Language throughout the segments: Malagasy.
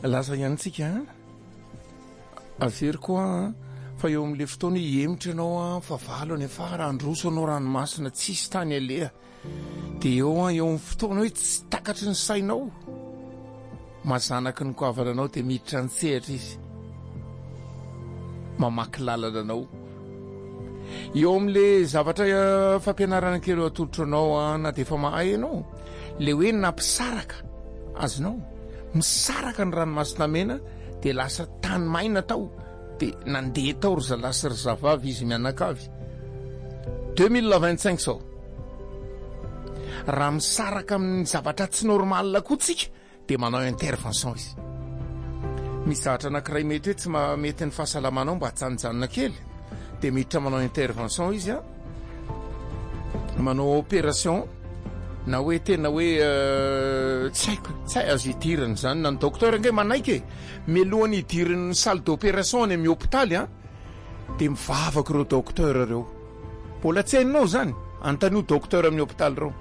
Lasa iantsika avery koa fa eo amin'le fotoana hiemitra ianao fa valo any afara androso anao ranomasina tsisy tany aleha dia eo amin'ny fotoana hoe tsy takatry ny sainao mazanaky ny koavana anao dia miditra ntsehatra izy mamaky lalana anao eo amin'le zavatra fampianarana kely eo atolotra anao na dia efa mahay ianao le hoe nampisaraka azonao misaraka ny ranomasina mena dia lasa tany maina tao dia nandeha tao ry zalasy ry zavavy izy mianakavy 2025 sao raha misaraka amin'ny zavatra tsy normalina koa tsika dia manao intervention izy misy zavatra anankiray mety hoe tsy mety ny fahasalamanao mba hatsanjanona kely dia miditra manao intervention izy manao opération na hoe tena hoe tsy haiko tsy hay azo idirana zany na ny docteur nge manaiky mialohany idirany ny salle d'opération any amin'ny hôpitaly dia mivavaka ireo docteur ireo mbola tsy hainao zany antanio docteur amin'ny hôpitaly ireo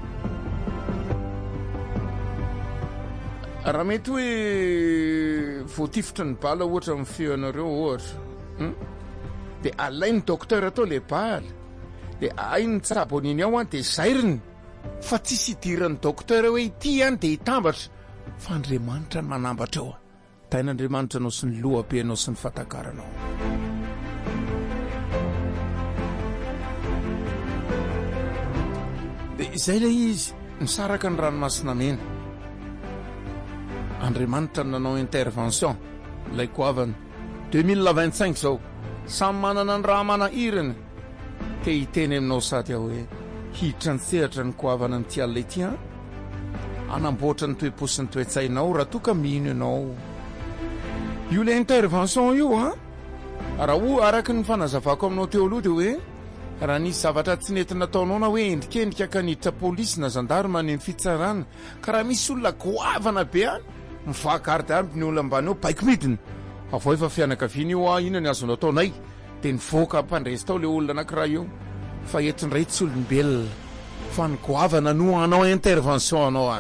raha mety hoe voatifitra ny bala ohatra amin'ny feonareo ohatra dia alainy docteur atao le bala dia ainy tsaboniny ao dia zairiny fa tsisy idiran'ny docteur hoe ity dia hitambatra fa Andriamanitra ny manambatra eo tain'Andriamanitra anao sy ny lohabe anao sy ny fatakaranao dia izay ilay izy misaraka ny ranomasina mena Andriamanitra nanao intervention ilay koavana 2025 zao samy manana ny raha manahirana ka hiteny aminao sady aho hoe hiditra ny sehatra ny koavana ny ty alina ity anamboatra ny toe-posy ny toe-tsainao raha toka mino ianao io le intervention io raha araky ny fanazavako aminao teo aloha dia hoe raha nisy zavatra tsy nentina taonao na hoe endrikendrika kaniditra polisy na zandarma ny fitsarana ka raha misy olona goavana be any mivakary ary ny olona ambany eo baiko midina avao efa fianakaviana io ina ny azonao taonay dia nivoaka mpandresy tao le olona anankiray io fa etindray tsy olombelona fa ny goavana no anao intervention anao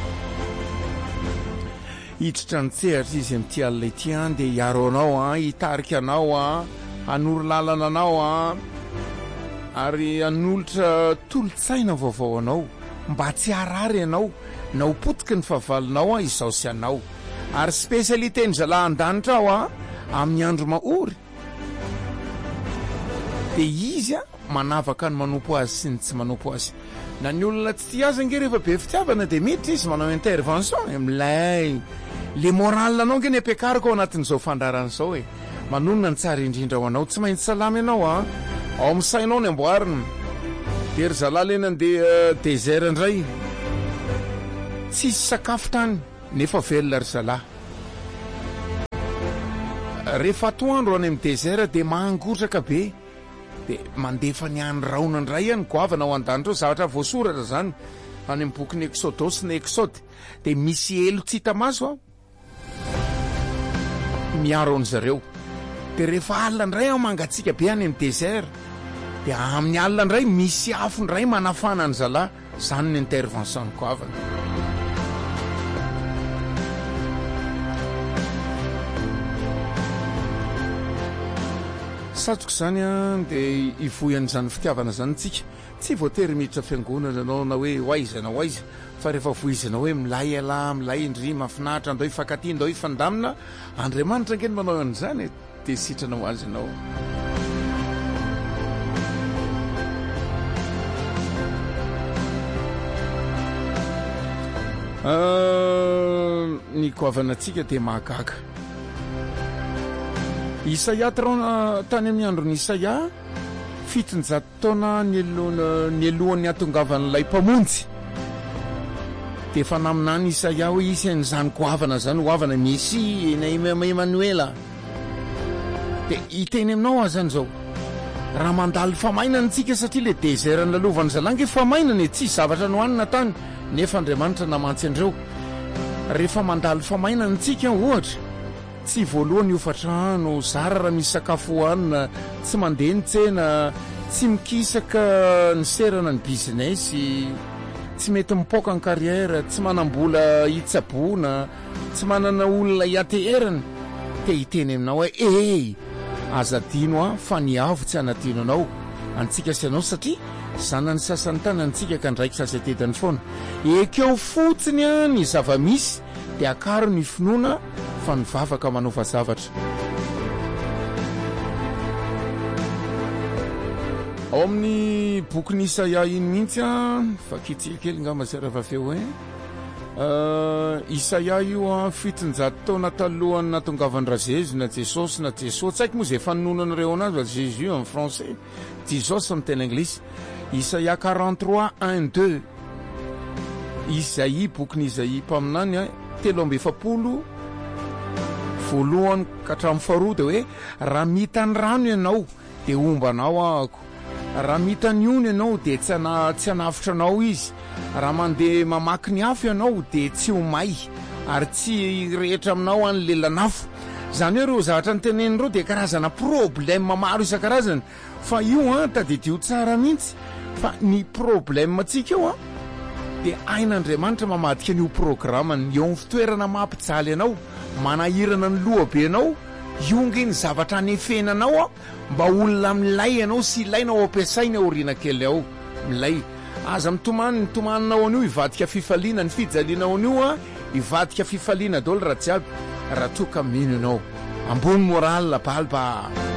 hiditra ny tsehatra izy amin'ity alina ity dia hiaro anao hitarika anao hanoro lalana anao ary hanolotra tolotsaina vaovao anao mba tsy harary ianao na ho potiky ny fahavalonao izao sy anao ary spesialité ny zalahan-danitra ao amin'ny andro maory dia izy manavaka ny manompo azy sy ny tsy manompo azy na ny olona tsy azy nge rehefa be fitiavana dia miditra izy manao intervention amilay le moral anao nge ny ampiakariko ao anatin'izao fandaran'izao manonona ny tsara indrindra ho anao tsy maintsy salama ianao ao amin'ny sainao ny amboarina dia ry zalahy lena andeha désert indray tsisy sakafo tany nefa velona ry zalahy rehefa atoandro any amin'ny désert dia mangotraka be dia mandefa ny any raona indray ny goavana ao an-danitra ao zavatra voasoratra zany any amin'ny boky ny exodosy ny exode dia misy elo tsy hita maso miaro an'zareo dia rehefa alina indray mangatsika be any amin'ny désert dia amin'ny alina indray misy afo indray manafana ny zalahy zany ny intervention ny goavana satroka zany dia ivoyan'izany fitiavana zany tsika tsy voatery miditra fiangonana anao na hoe hoaizana hoaiza fa rehefa voizana hoe milay ala milay indri mafinahitra andao ifankaty ndao ifandamina Andriamanitra ngeny manao an'izany dia sitranao azy anao ny koavanantsika dia mahagaga Isaia tany amin'ny andron'ny Isaia 700 taona ny alohan'ny atongavan'ilay mpamonjy dia efa naminany Isaia hoe isy an'izany goavana zany hoavana misy na Emmanuela dia hiteny aminao azany zao raha mandalo famainana antsika satria le désert ny lalovany zalange famainana tsy zavatra nohanina tany nefa Andriamanitra namantsy andreo rehefa mandalo famainana antsika ohatra tsy voalohany hofatrano zara raha misy sakafo hohanina tsy mandeha ny tsena tsy mikisaka ny serana ny business tsy mety mipoka ny carrière, tsy manam-bola hitsaboana, tsy manana olona hiaterany, te hiteny aminao hoe azadino fa niavo tsy anadino anao antsika sy anao satria zanany sasany tany antsika ka ndraiky sasatetany foana ekeo fotsiny ny zava-misy dia akaro ny finoana fa nivavaka manova zavatra. Ao amin'ny boky Isaia iny mihitsy fa kitsikely nga mazarava feo Isaia io fitonjato taona talohany natongavandra Jésus na Jesosy na Jesosy tsy haiko moa zay fanononareo anazy Jésus en français Jesus en teny anglisy. Isaia 43:1-2 Isaia boky Isaia mpaminany 7 voalohany ka hatramin'ny faharoa dia hoe raha mitany rano ianao dia ombanao ahako, raha mitany ony ianao dia tsy hanavitra anao izy, raha mandeha mamaky ny afo ianao dia tsy ho may ary tsy rehetra aminao any lelanafo. Zany hoe ireo zavatra ny tenenireo dia karazana problème maro isan-karazany fa io tadidio tsara mihitsy fa ny problème antsika io dia ain'Andriamanitra mamadika an'io programmany eo amin'ny fitoerana mampijaly anao, manahirana ny lohabe anao, ionge ny zavatra anefenanao mba olona milay anao sy ilainao ampiasaina aoriana kely ao milay. Aza mitomanina ao an'io ivadika fifaliana, ny fijaliana ao an'io ivadika fifaliana daholo raha jiaby raha toka mino ianao ambony moral balba.